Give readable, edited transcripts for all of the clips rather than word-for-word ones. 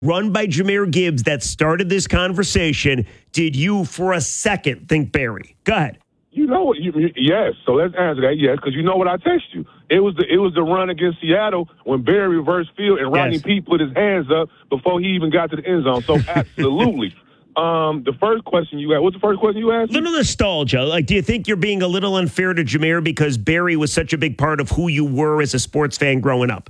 run by Jahmyr Gibbs that started this conversation, did you for a second think Barry? Go ahead. You know what? Yes. So let's answer that. Yes, because you know what I text you. It was the run against Seattle when Barry reversed field and Rodney Peete put his hands up before he even got to the end zone. So absolutely. The first question you asked. What's the first question you asked? Little nostalgia. Like, do you think you're being a little unfair to Jahmyr because Barry was such a big part of who you were as a sports fan growing up?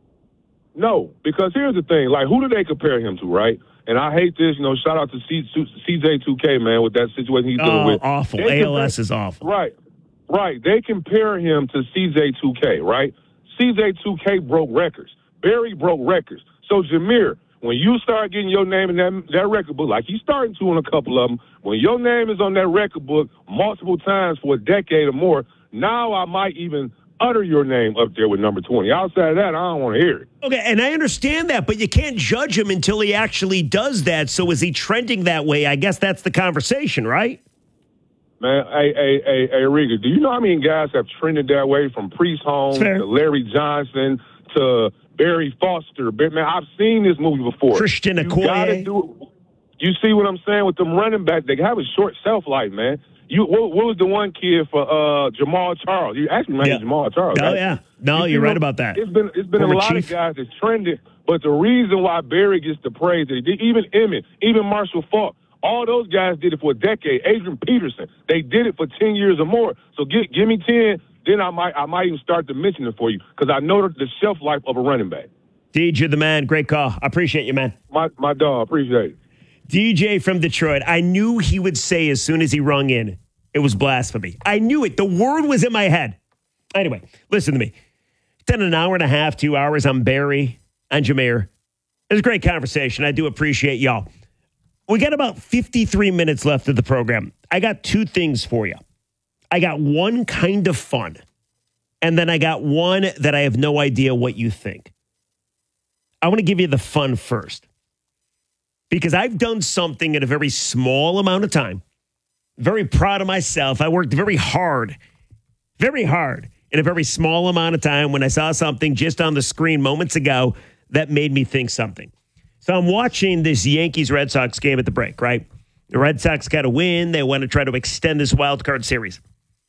No, because here's the thing. Like, who do they compare him to, right? And I hate this. Shout out to CJ2K, man, with that situation he's dealing with. Awful. ALS is awful. Right. They compare him to CJ2K, right? CJ2K broke records. Barry broke records. So, Jahmyr, when you start getting your name in that record book, like he's starting to on a couple of them, when your name is on that record book multiple times for a decade or more, now I might even utter your name up there with number 20. Outside of that, I don't want to hear it. Okay, and I understand that, but you can't judge him until he actually does that. So is he trending that way? I guess that's the conversation, right? Man, hey, Riga, do you know how many guys have trended that way from Priest Holmes to Larry Johnson to Barry Foster? Man, I've seen this movie before. Christian Okoye. You see what I'm saying with them running backs? They have a short shelf life, man. What was the one kid for Jamal Charles? You asked me about Jamal Charles. Oh, right? Yeah. No, you're right about that. It's been a lot of guys that trended, but the reason why Barry gets the praise that he did, even Emmett, even Marshall Faulk, all those guys did it for a decade. Adrian Peterson, they did it for 10 years or more. So give me 10, then I might even start to mention it for you because I know the shelf life of a running back. DJ, you're the man. Great call. I appreciate you, man. My dog. Appreciate it. DJ from Detroit. I knew he would say as soon as he rung in, it was blasphemy. I knew it. The word was in my head. Anyway, listen to me. Done an hour and a half, 2 hours on Barry and Jahmyr. It was a great conversation. I do appreciate y'all. We got about 53 minutes left of the program. I got two things for you. I got one kind of fun, and then I got one that I have no idea what you think. I want to give you the fun first because I've done something in a very small amount of time. Very proud of myself. I worked very hard in a very small amount of time when I saw something just on the screen moments ago that made me think something. So I'm watching this Yankees-Red Sox game at the break, right? The Red Sox got a win. They want to try to extend this wild card series.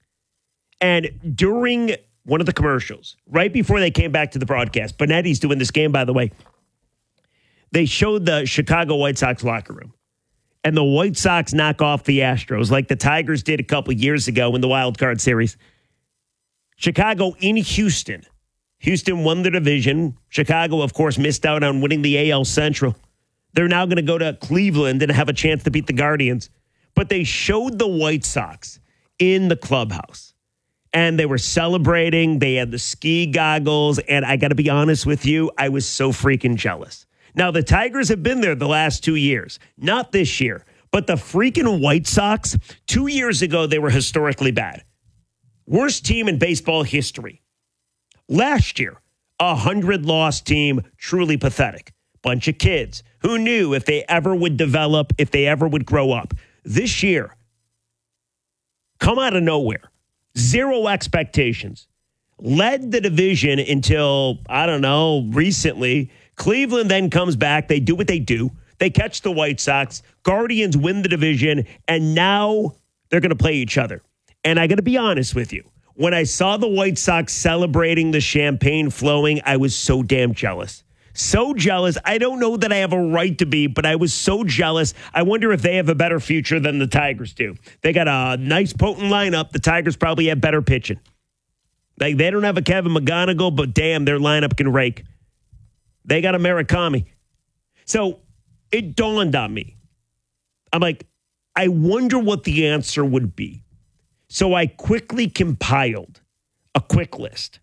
And during one of the commercials, right before they came back to the broadcast, Benetti's doing this game, by the way, they showed the Chicago White Sox locker room. And the White Sox knock off the Astros like the Tigers did a couple years ago in the wild card series. Chicago in Houston. Houston won the division. Chicago, of course, missed out on winning the AL Central. They're now going to go to Cleveland and have a chance to beat the Guardians. But they showed the White Sox in the clubhouse. And they were celebrating. They had the ski goggles. And I got to be honest with you, I was so freaking jealous. Now, the Tigers have been there the last 2 years. Not this year. But the freaking White Sox, 2 years ago, they were historically bad. Worst team in baseball history. Last year, 100-loss team, truly pathetic. Bunch of kids. Who knew if they ever would develop, if they ever would grow up? This year, come out of nowhere. Zero expectations. Led the division until, recently. Cleveland then comes back. They do what they do. They catch the White Sox. Guardians win the division, and now they're going to play each other. And I got to be honest with you. When I saw the White Sox celebrating the champagne flowing, I was so damn jealous. So jealous. I don't know that I have a right to be, but I was so jealous. I wonder if they have a better future than the Tigers do. They got a nice, potent lineup. The Tigers probably have better pitching. Like, they don't have a Kevin McGonigal, but damn, their lineup can rake. They got a Murakami. So it dawned on me. I'm like, I wonder what the answer would be. So I quickly compiled a quick list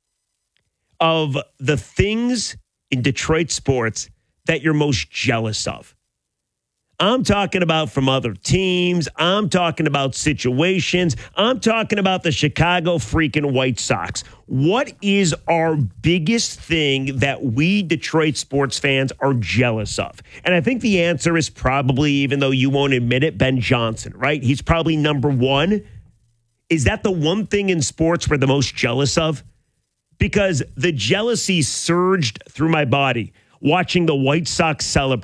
of the things in Detroit sports that you're most jealous of. I'm talking about from other teams. I'm talking about situations. I'm talking about the Chicago freaking White Sox. What is our biggest thing that we Detroit sports fans are jealous of? And I think the answer is probably, even though you won't admit it, Ben Johnson, right? He's probably number one. Is that the one thing in sports we're the most jealous of? Because the jealousy surged through my body watching the White Sox celebrate.